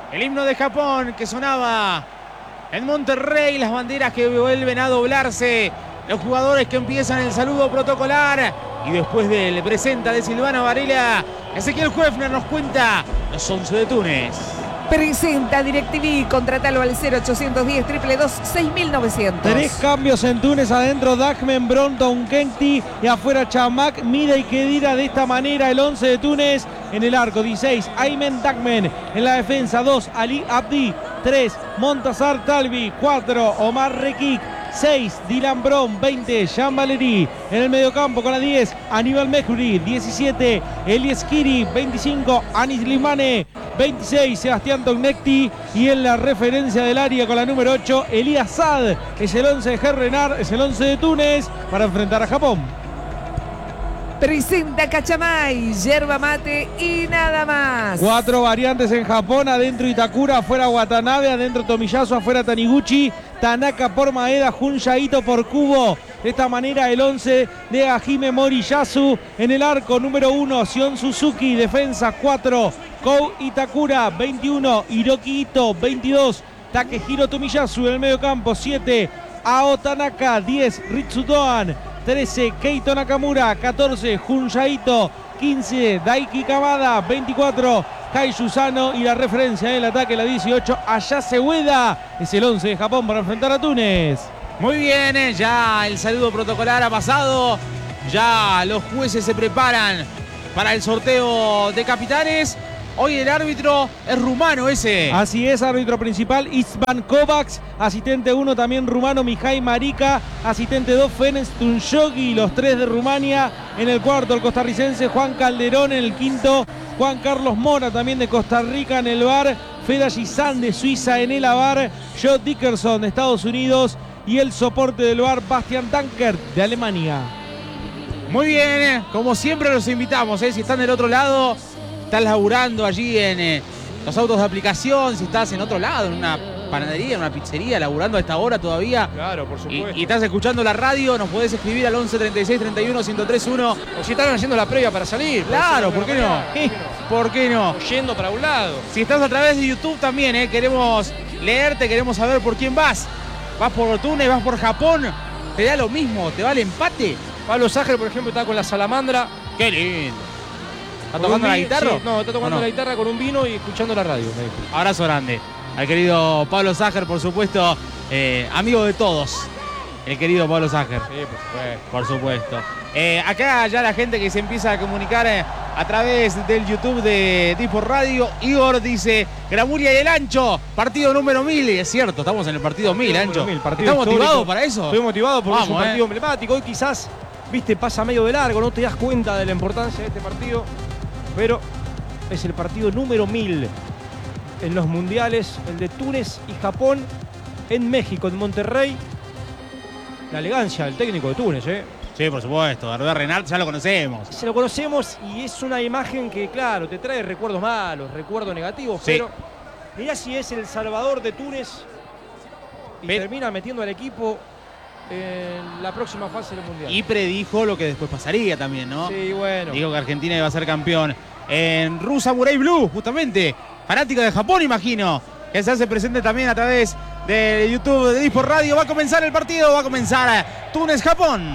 El himno de Japón que sonaba en Monterrey, las banderas que vuelven a doblarse, los jugadores que empiezan el saludo protocolar y después del presenta de Silvano Varela, Ezequiel Huefner nos cuenta los 11 de Túnez. Presenta DirecTV, contratalo al 0810-222-6900. 3 cambios en Túnez, adentro Dagmen, Bronton, Kenti y afuera Chamak, Mira y Kedira. De esta manera el 11 de Túnez en el arco: 16, Aymen Dagmen. En la defensa 2, Ali Abdi. 3, Montazar Talbi. 4, Omar Rekik. 6, Dylan Brown. 20, Jean Valery. En el mediocampo con la 10, Aníbal Mejuri. 17, Elias Kiri. 25, Anis Limane. 26, Sebastián Tognecti. Y en la referencia del área con la número 8, Elías Saad. Es el 11 de Gerrenar, es el 11 de Túnez para enfrentar a Japón. Presenta Cachamay, yerba mate y nada más. 4 variantes en Japón: adentro Itakura, afuera Watanabe, adentro Tomiyasu, afuera Taniguchi, Tanaka por Maeda, Junja Ito por Kubo. De esta manera el 11 de Hajime Moriyasu. En el arco número 1, Sion Suzuki. Defensa 4, Kou Itakura. 21, Hiroki Ito. 22, Takehiro Tomiyasu. En el medio campo 7, Ao Tanaka. 10, Ritsu Doan. 13, Keito Nakamura. 14, Junja Ito. 15, Daiki Kamada. 24, Kaiju Sano. Y la referencia del ataque, la 18, Ayase Ueda. Es el 11 de Japón para enfrentar a Túnez. Muy bien, ya el saludo protocolar ha pasado. Ya los jueces se preparan para el sorteo de capitanes. Hoy el árbitro es rumano ese. Así es, árbitro principal Isvan Kovacs. Asistente 1 también rumano Mihai Marica. Asistente 2 Ferenc Tunjogi. Los 3 de Rumania. En el cuarto el costarricense Juan Calderón. En el quinto Juan Carlos Mora, también de Costa Rica en el VAR. Feda Gisán de Suiza en el AVAR. Joe Dickerson de Estados Unidos. Y el soporte del VAR, Bastian Dankert de Alemania. Muy bien, como siempre los invitamos, si están del otro lado, estás laburando allí en los autos de aplicación, si estás en otro lado, en una panadería, en una pizzería, laburando a esta hora todavía. Claro, por supuesto. Y estás escuchando la radio, nos podés escribir al 11 36 31 1031. O si están haciendo la previa para salir. Claro, ¿por qué no? ¿Por qué no? O yendo para un lado. Si estás a través de YouTube también, queremos leerte, queremos saber por quién vas. ¿Vas por Túnez, vas por Japón? ¿Te da lo mismo? ¿Te va el empate? Pablo Sager, por ejemplo, está con la salamandra. ¡Qué lindo! ¿Está tocando la guitarra? Sí, no, está tocando la guitarra con un vino y escuchando la radio. Abrazo grande al querido Pablo Sager, por supuesto, amigo de todos. El querido Pablo Sager. Sí, por supuesto. Acá ya la gente que se empieza a comunicar a través del YouTube de Tipo Radio. Igor dice: Gramulia y el Ancho, partido número 1000. Y es cierto, estamos en el partido 1000, Ancho. ¿Estás motivado para eso? Estoy motivado porque es un partido emblemático. Hoy quizás, viste, pasa medio de largo, no te das cuenta de la importancia de este partido. Pero es el partido número 1000 en los mundiales, el de Túnez y Japón en México, en Monterrey. La elegancia del técnico de Túnez, Sí, por supuesto. Hervé Renard ya lo conocemos. Se lo conocemos y es una imagen que, claro, te trae recuerdos malos, recuerdos negativos, sí. Pero mirá si es el salvador de Túnez y termina metiendo al equipo en la próxima fase del Mundial. Y predijo lo que después pasaría también, ¿no? Sí, bueno. Dijo que Argentina iba a ser campeón. En Ru Samurai Blue, justamente, fanático de Japón, imagino, que se hace presente también a través de YouTube de Disport Radio. Va a comenzar el partido, va a comenzar Túnez-Japón.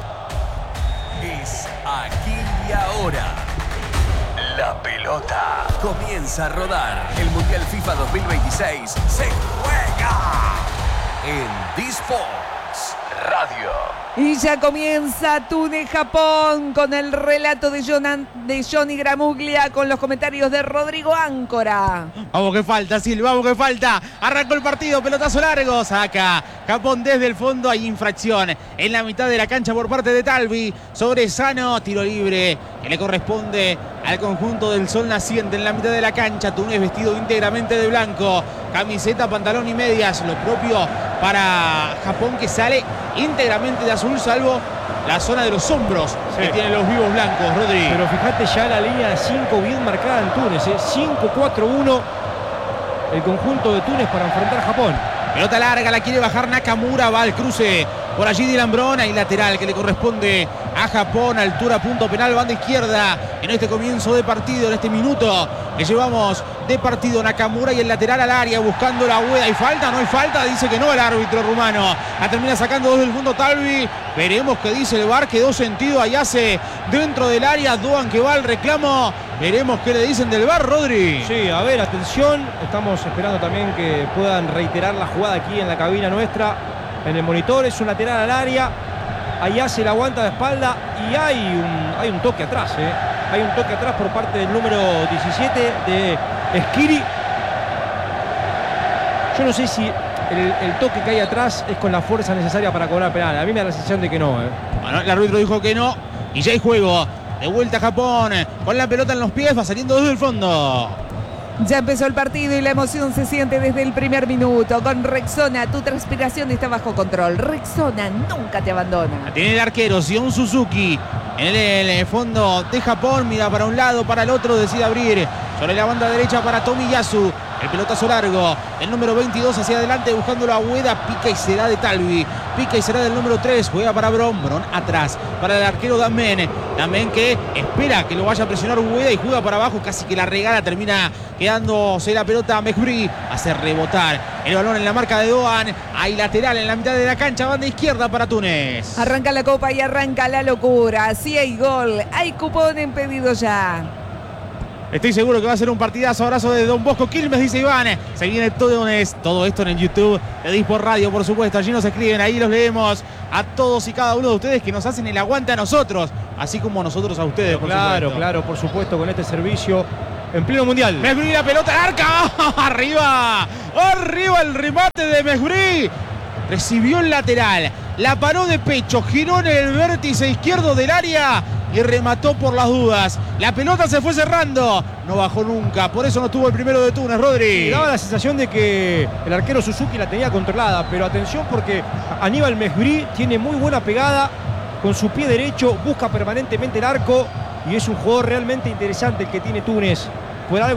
Es aquí y ahora. La pelota comienza a rodar. El Mundial FIFA 2026 se juega en Disports Radio. Y ya comienza Túnez-Japón con el relato de Johnny Gramuglia, con los comentarios de Rodrigo Áncora. Vamos que falta, Silva, vamos que falta. Arrancó el partido, pelotazo largo. Saca Japón desde el fondo. Hay infracción en la mitad de la cancha por parte de Talbi sobre Sano. Tiro libre que le corresponde al conjunto del Sol Naciente en la mitad de la cancha. Túnez vestido íntegramente de blanco. Camiseta, pantalón y medias. Lo propio para Japón, que sale íntegramente de azul, salvo la zona de los hombros que tienen los vivos blancos, Rodri. Pero fíjate ya la línea de 5 bien marcada en Túnez, 5-4-1 el conjunto de Túnez para enfrentar a Japón. Pelota larga, la quiere bajar Nakamura, va al cruce por allí Dylan Brown, y lateral que le corresponde a Japón, altura punto penal, banda izquierda, en este comienzo de partido, en este minuto que llevamos de partido. Nakamura y el lateral al área buscando la Ueda. ¿Hay falta? ¿No hay falta? Dice que no el árbitro rumano. La termina sacando desde el fondo Talvi. Veremos qué dice el VAR. Quedó sentido Ayase dentro del área. Doan que va al reclamo. Veremos qué le dicen del VAR, Rodri. Sí, a ver, atención. Estamos esperando también que puedan reiterar la jugada aquí en la cabina nuestra. En el monitor es un lateral al área. Ayase la aguanta de espalda y hay un toque atrás, ¿eh? Hay un toque atrás por parte del número 17 de Skiri. Yo no sé si el toque que hay atrás es con la fuerza necesaria para cobrar penal. A mí me da la sensación de que no, ¿eh? Bueno, el árbitro dijo que no y ya hay juego. De vuelta a Japón con la pelota en los pies, va saliendo desde el fondo. Ya empezó el partido y la emoción se siente desde el primer minuto. Con Rexona, tu transpiración está bajo control. Rexona nunca te abandona. Tiene el arquero, Sion Suzuki. En el fondo de Japón, mira para un lado, para el otro, decide abrir. Sobre la banda derecha para Tomiyasu. El pelotazo largo, el número 22 hacia adelante buscándolo a Ueda, pica y será de Talvi, pica y será del número 3, juega para Bron atrás, para el arquero Damen que espera que lo vaya a presionar Ueda y juega para abajo, casi que la regala, termina quedándose la pelota a Mejbri, hace rebotar el balón en la marca de Doan, hay lateral en la mitad de la cancha, banda izquierda para Túnez. Arranca la copa y arranca la locura, si hay gol, hay cupón en pedido ya. Estoy seguro que va a ser un partidazo. Abrazo de Don Bosco Quilmes, dice Iván. Se viene todo esto en el YouTube de Disport Radio, por supuesto. Allí nos escriben, ahí los leemos a todos y cada uno de ustedes que nos hacen el aguante a nosotros, así como nosotros a ustedes, por claro, supuesto. Claro, por supuesto, con este servicio en pleno mundial. Mejbri, la pelota al arca. Arriba el remate de Mejbri. Recibió el lateral, la paró de pecho, giró en el vértice izquierdo del área y remató por las dudas. La pelota se fue cerrando, no bajó nunca, por eso no tuvo el primero de Túnez, Rodri. Y daba la sensación de que el arquero Suzuki la tenía controlada, pero atención porque Aníbal Mejbri tiene muy buena pegada con su pie derecho, busca permanentemente el arco y es un jugador realmente interesante el que tiene Túnez. Por algo